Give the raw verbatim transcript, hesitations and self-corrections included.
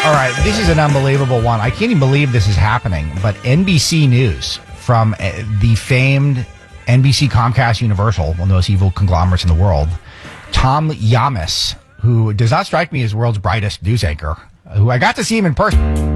All right, this is an unbelievable one. I can't even believe this is happening, but N B C News from uh, the famed N B C Comcast Universal, one of those evil conglomerates in the world, Tom Yamas, who does not strike me as the world's brightest news anchor, who I got to see him in person.